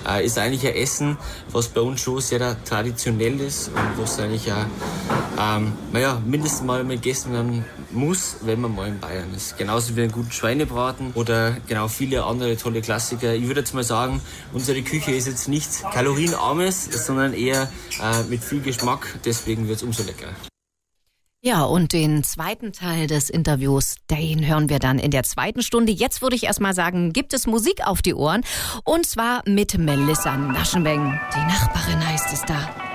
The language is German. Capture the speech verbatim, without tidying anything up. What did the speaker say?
äh, ist eigentlich ein Essen, was bei uns schon sehr traditionell ist und was eigentlich auch ähm, naja, mindestens mal mit gegessen werden muss, wenn man mal in Bayern ist. Genauso wie einen guten Schweinebraten oder genau viele andere tolle Klassiker. Ich würde jetzt mal sagen, unsere Küche ist jetzt nichts kalorienarmes, sondern eher äh, mit viel Geschmack, deswegen wird es umso leckerer. Ja, und den zweiten Teil des Interviews, den hören wir dann in der zweiten Stunde. Jetzt würde ich erstmal sagen, gibt es Musik auf die Ohren. Und zwar mit Melissa Naschenbeng. Die Nachbarin heißt es da.